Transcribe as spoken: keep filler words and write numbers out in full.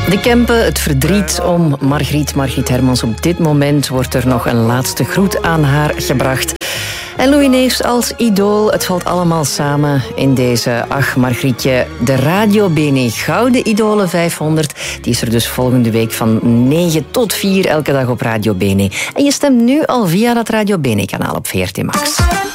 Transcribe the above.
De Kempen, het verdriet om Margriet, Margriet Hermans. Op dit moment wordt er nog een laatste groet aan haar gebracht. En Louis Neefs als idool, het valt allemaal samen in deze Ach Margrietje, de Radio Bene Gouden Idolen vijfhonderd. Die is er dus volgende week van negen tot vier elke dag op Radio Bene. En je stemt nu al via dat Radio Bene kanaal op V R T Max.